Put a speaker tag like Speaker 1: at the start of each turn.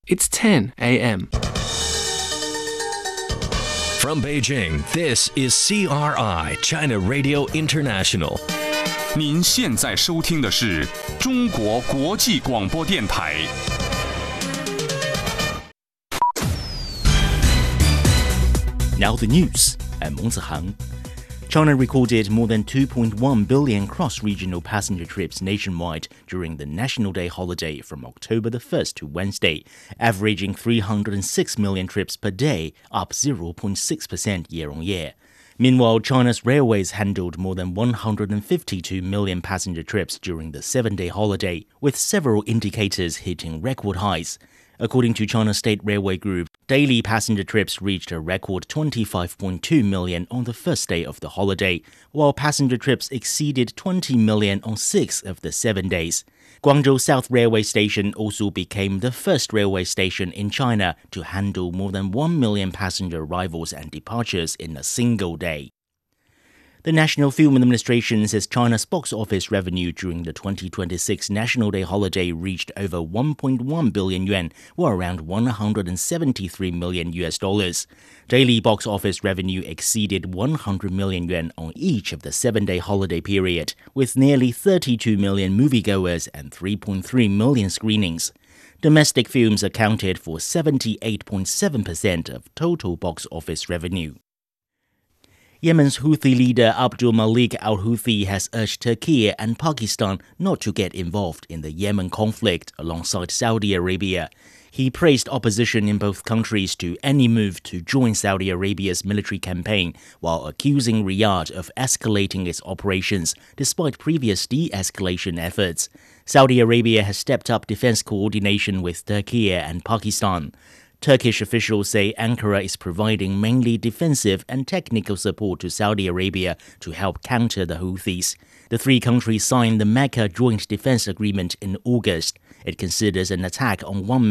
Speaker 1: It's 10 a.m.
Speaker 2: From Beijing, this is CRI, China Radio International.
Speaker 3: 您现在收听的是中国国际广播电台。
Speaker 4: Now the news. I'm Meng Zihang. China recorded more than 2.1 billion cross-regional passenger trips nationwide during the National Day holiday from October the 1st to Wednesday, averaging 306 million trips per day, up 0.6% year-on-year. Meanwhile, China's railways handled more than 152 million passenger trips during the 7-day holiday, with several indicators hitting record highs. According to China State Railway Group, daily passenger trips reached a record 25.2 million on the first day of the holiday, while passenger trips exceeded 20 million on 6 of the 7 days. Guangzhou South Railway Station also became the first railway station in China to handle more than 1 million passenger arrivals and departures in a single day. The National Film Administration says China's box office revenue during the 2026 National Day holiday reached over 1.1 billion yuan, or around $173 million. Daily box office revenue exceeded 100 million yuan on each of the 7-day holiday period, with nearly 32 million moviegoers and 3.3 million screenings. Domestic films accounted for 78.7% of total box office revenue. Yemen's Houthi leader Abdul Malik al-Houthi has urged Turkey and Pakistan not to get involved in the Yemen conflict alongside Saudi Arabia. He praised opposition in both countries to any move to join Saudi Arabia's military campaign, while accusing Riyadh of escalating its operations despite previous de-escalation efforts. Saudi Arabia has stepped up defense coordination with Turkey and Pakistan. Turkish officials say Ankara is providing mainly defensive and technical support to Saudi Arabia to help counter the Houthis. The three countries signed the Mecca Joint Defense Agreement in August. It considers an attack on one